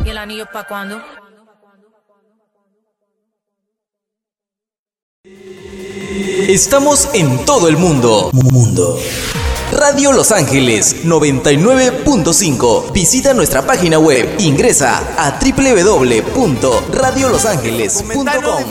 ¿Y el anillo pa' cuándo? Estamos en todo el mundo. Radio Los Ángeles 99.5. Visita nuestra página web. Ingresa a www.radiolosangeles.com.